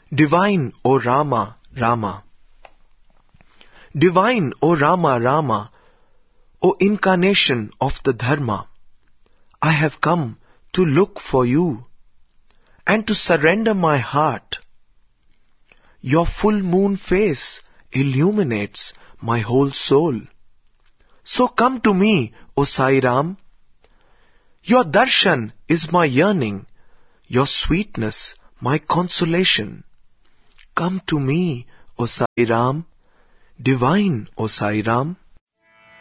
Divine, O Rama, Rama. Divine, O Rama, Rama, O incarnation of the Dharma, I have come to look for you and to surrender my heart. Your full moon face illuminates my whole soul. So come to me, O Sai Ram. Your darshan is my yearning, your sweetness my consolation. Come to me, O Sai Ram, divine O Sai Ram.